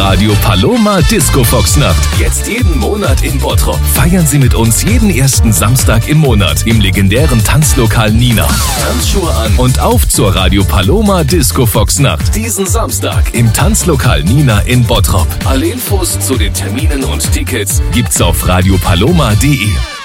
Radio Paloma Disco Fox Nacht. Jetzt jeden Monat in Bottrop. Feiern Sie mit uns jeden ersten Samstag im Monat im legendären Tanzlokal Nina. Tanzschuhe an und auf zur Radio Paloma Disco Fox Nacht. Diesen Samstag im Tanzlokal Nina in Bottrop. Alle Infos zu den Terminen und Tickets gibt's auf radiopaloma.de.